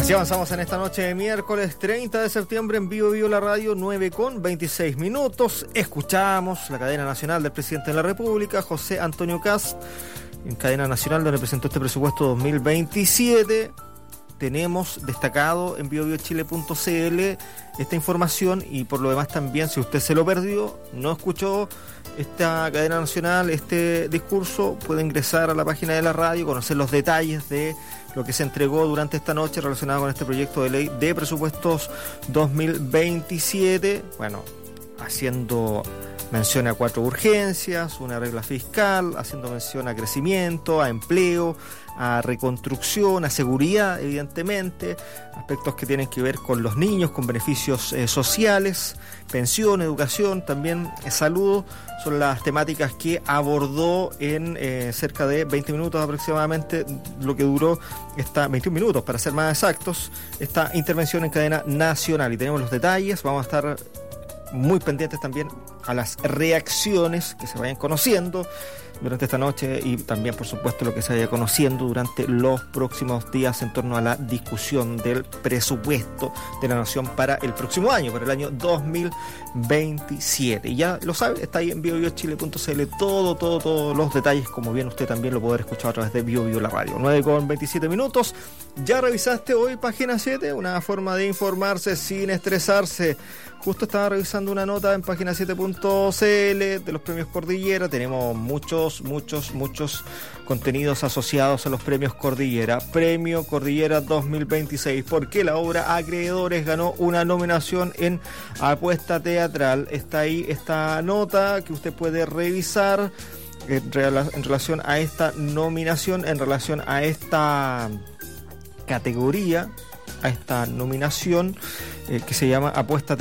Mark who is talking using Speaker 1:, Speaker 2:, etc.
Speaker 1: Así avanzamos en esta noche de miércoles 30 de septiembre en Vivo la Radio, 9:26. Escuchamos la cadena nacional del presidente de la República, José Antonio Kast, en cadena nacional donde presentó este presupuesto 2027. Tenemos destacado en biochile.cl esta información, y por lo demás también, si usted se lo perdió, no escuchó esta cadena nacional, este discurso, puede ingresar a la página de la radio, conocer los detalles de lo que se entregó durante esta noche relacionado con este proyecto de ley de presupuestos 2027. Bueno, haciendo mención a 4 urgencias, una regla fiscal, haciendo mención a crecimiento, a empleo, a reconstrucción, a seguridad, evidentemente, aspectos que tienen que ver con los niños, con beneficios sociales, pensión, educación, también salud. Son las temáticas que abordó en cerca de 20 minutos aproximadamente, lo que duró 21 minutos para ser más exactos, esta intervención en cadena nacional. Y tenemos los detalles, vamos a estar muy pendientes también a las reacciones que se vayan conociendo durante esta noche, y también, por supuesto, lo que se vaya conociendo durante los próximos días en torno a la discusión del presupuesto de la Nación para el próximo año, para el año 2027. Y ya lo sabe, está ahí en biochile.cl todos los detalles, como bien usted también lo podrá escuchar a través de Bio la Radio. 9:27. ¿Ya revisaste hoy Página 7? Una forma de informarse sin estresarse. Justo estaba revisando una nota en página7.cl de los premios Cordillera. Tenemos muchos contenidos asociados a los premios Cordillera. Premio Cordillera 2026, porque la obra Acreedores ganó una nominación en Apuesta Teatral. Está ahí esta nota que usted puede revisar en relación a esta nominación, en relación a esta categoría, a esta nominación que se llama Apuesta